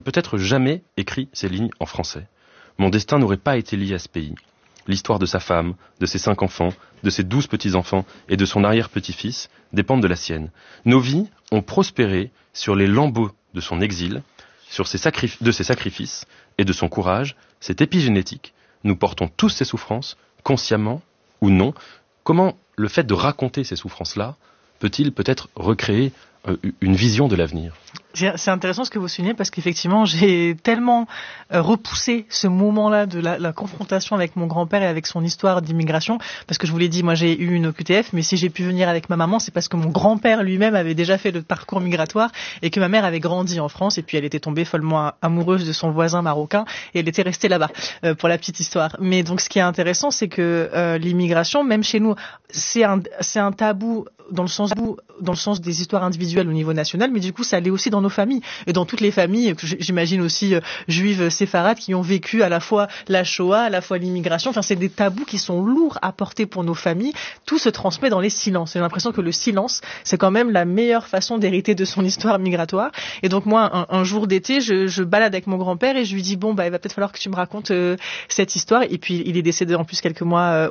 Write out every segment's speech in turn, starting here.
peut-être jamais écrit ces lignes en français. Mon destin n'aurait pas été lié à ce pays. L'histoire de sa femme, de ses 5 enfants, de ses 12 petits-enfants et de son arrière-petit-fils dépendent de la sienne. Nos vies ont prospéré sur les lambeaux de son exil, de ses sacrifices et de son courage. C'est épigénétique. Nous portons tous ces souffrances, consciemment ou non. Comment le fait de raconter ces souffrances-là peut-il peut-être recréer une vision de l'avenir ? C'est intéressant ce que vous soulignez parce qu'effectivement j'ai tellement repoussé ce moment-là de la confrontation avec mon grand-père et avec son histoire d'immigration, parce que je vous l'ai dit, moi j'ai eu une OQTF, mais si j'ai pu venir avec ma maman, c'est parce que mon grand-père lui-même avait déjà fait le parcours migratoire et que ma mère avait grandi en France, et puis elle était tombée follement amoureuse de son voisin marocain et elle était restée là-bas, pour la petite histoire. Mais donc ce qui est intéressant, c'est que l'immigration, même chez nous, c'est un tabou dans le sens des histoires individuelles au niveau national, mais du coup ça l'est aussi dans nos familles et dans toutes les familles, j'imagine aussi juives séfarades, qui ont vécu à la fois la Shoah, à la fois l'immigration. Enfin, c'est des tabous qui sont lourds à porter pour nos familles. Tout se transmet dans les silences. J'ai l'impression que le silence, c'est quand même la meilleure façon d'hériter de son histoire migratoire. Et donc moi, un jour d'été, je balade avec mon grand-père et je lui dis il va peut-être falloir que tu me racontes cette histoire. Et puis il est décédé en plus quelques mois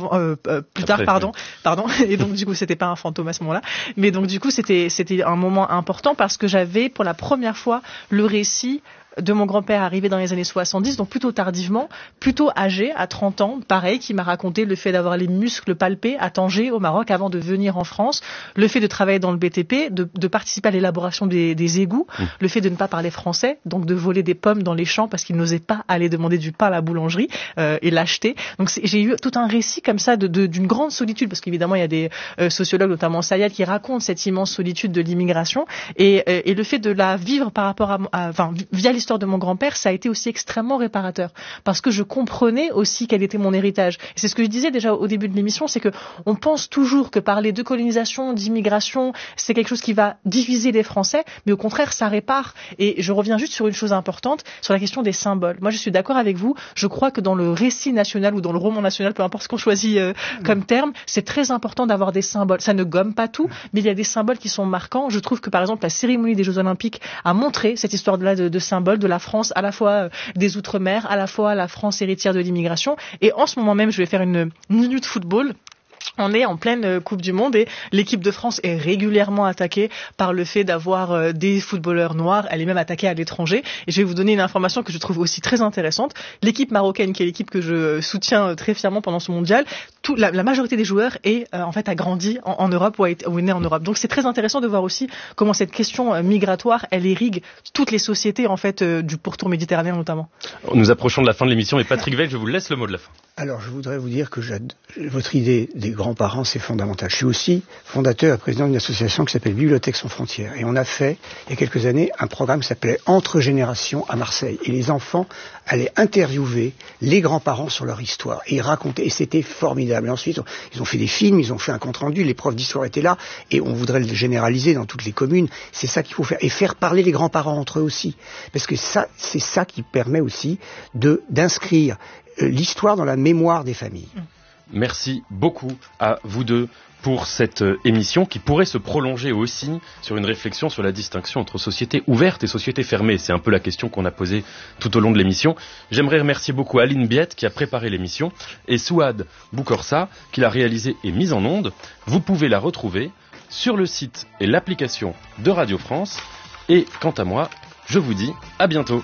plus tard, pardon. Et donc du coup, c'était pas un fantôme à ce moment-là. Mais donc du coup, c'était un moment important parce que j'avais pour la première fois le récit de mon grand-père arrivé dans les années 70, donc plutôt tardivement, plutôt âgé, à 30 ans, pareil, qui m'a raconté le fait d'avoir les muscles palpés à Tanger, au Maroc, avant de venir en France, le fait de travailler dans le BTP, de participer à l'élaboration des égouts, le fait de ne pas parler français, donc de voler des pommes dans les champs parce qu'il n'osait pas aller demander du pain à la boulangerie et l'acheter. Donc j'ai eu tout un récit comme ça d'une grande solitude, parce qu'évidemment il y a des sociologues, notamment Sayal, qui racontent cette immense solitude de l'immigration et le fait de la vivre par rapport via l'histoire de mon grand-père, ça a été aussi extrêmement réparateur parce que je comprenais aussi quel était mon héritage. Et c'est ce que je disais déjà au début de l'émission, c'est que on pense toujours que parler de colonisation, d'immigration, c'est quelque chose qui va diviser les Français, mais au contraire, ça répare. Et je reviens juste sur une chose importante, sur la question des symboles. Moi, je suis d'accord avec vous. Je crois que dans le récit national ou dans le roman national, peu importe ce qu'on choisit comme terme, c'est très important d'avoir des symboles. Ça ne gomme pas tout, mais il y a des symboles qui sont marquants. Je trouve que, par exemple, la cérémonie des Jeux Olympiques a montré cette histoire-là de symboles, de la France, à la fois des Outre-mer, à la fois la France héritière de l'immigration. Et en ce moment même, je vais faire une minute football. On est en pleine Coupe du Monde et l'équipe de France est régulièrement attaquée par le fait d'avoir des footballeurs noirs. Elle est même attaquée à l'étranger. Et je vais vous donner une information que je trouve aussi très intéressante. L'équipe marocaine, qui est l'équipe que je soutiens très fièrement pendant ce mondial, la majorité des joueurs a grandi en Europe ou est né en Europe. Donc c'est très intéressant de voir aussi comment cette question migratoire, elle irrigue toutes les sociétés en fait du pourtour méditerranéen notamment. Nous approchons de la fin de l'émission, mais Patrick Veil, je vous laisse le mot de la fin. Alors, je voudrais vous dire que votre idée des grands-parents, c'est fondamental. Je suis aussi fondateur et président d'une association qui s'appelle Bibliothèques sans frontières. Et on a fait, il y a quelques années, un programme qui s'appelait Entre générations à Marseille. Et les enfants allaient interviewer les grands-parents sur leur histoire. Et ils racontaient, et c'était formidable. Et ensuite, ils ont fait des films, ils ont fait un compte-rendu, les profs d'histoire étaient là, et on voudrait le généraliser dans toutes les communes. C'est ça qu'il faut faire. Et faire parler les grands-parents entre eux aussi. Parce que ça, c'est ça qui permet aussi d'inscrire l'histoire dans la mémoire des familles. Merci beaucoup à vous deux pour cette émission qui pourrait se prolonger aussi sur une réflexion sur la distinction entre société ouverte et société fermée. C'est un peu la question qu'on a posée tout au long de l'émission. J'aimerais remercier beaucoup Aline Biette qui a préparé l'émission et Souad Boukorsa qui l'a réalisée et mise en onde. Vous pouvez la retrouver sur le site et l'application de Radio France. Et quant à moi, je vous dis à bientôt.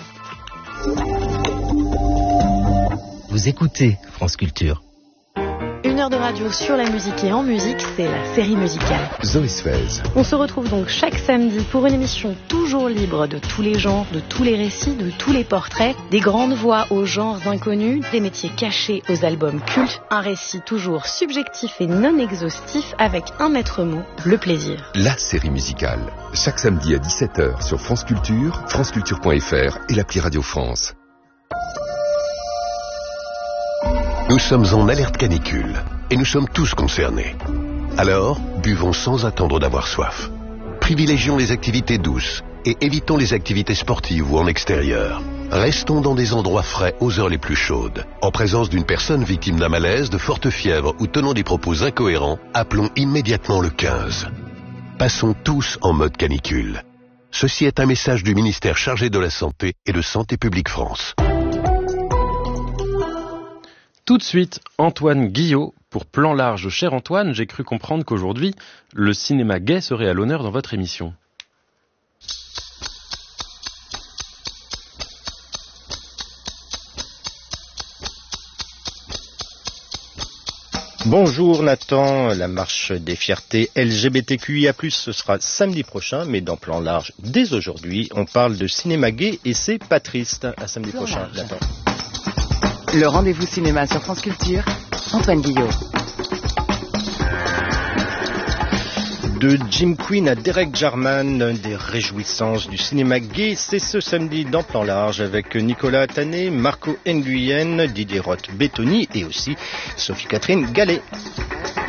Vous écoutez France Culture. Une heure de radio sur la musique et en musique, c'est la série musicale. Zoé Sfez. On se retrouve donc chaque samedi pour une émission toujours libre de tous les genres, de tous les récits, de tous les portraits, des grandes voix aux genres inconnus, des métiers cachés aux albums cultes, un récit toujours subjectif et non exhaustif avec un maître mot, le plaisir. La série musicale. Chaque samedi à 17h sur France Culture, franceculture.fr et l'appli Radio France. Nous sommes en alerte canicule et nous sommes tous concernés. Alors, buvons sans attendre d'avoir soif. Privilégions les activités douces et évitons les activités sportives ou en extérieur. Restons dans des endroits frais aux heures les plus chaudes. En présence d'une personne victime d'un malaise, de forte fièvre ou tenant des propos incohérents, appelons immédiatement le 15. Passons tous en mode canicule. Ceci est un message du ministère chargé de la Santé et de Santé publique France. Tout de suite, Antoine Guillot. Pour Plan Large, cher Antoine, j'ai cru comprendre qu'aujourd'hui, le cinéma gay serait à l'honneur dans votre émission. Bonjour Nathan, la marche des fiertés LGBTQIA+, ce sera samedi prochain, mais dans Plan Large, dès aujourd'hui, on parle de cinéma gay et c'est pas triste. À samedi prochain, Nathan. Le rendez-vous cinéma sur France Culture, Antoine Guillot. De Jim Quinn à Derek Jarman, des réjouissances du cinéma gay, c'est ce samedi dans Plan Large avec Nicolas Tanet, Marco Nguyen, Didier Roth-Bétoni et aussi Sophie-Catherine Gallet.